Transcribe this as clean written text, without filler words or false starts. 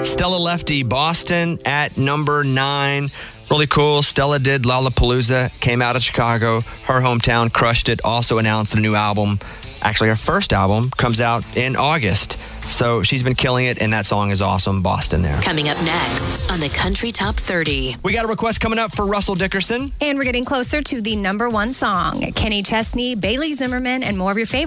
Stella Lefty, Boston at number 9. Really cool. Stella did Lollapalooza, came out of Chicago, her hometown, crushed it, also announced a new album. Actually, her first album comes out in August. So she's been killing it, and that song is awesome. Boston there. Coming up next on the Country Top 30. We got a request coming up for Russell Dickerson. And we're getting closer to the number 1 song. Kenny Chesney, Bailey Zimmerman, and more of your favorites.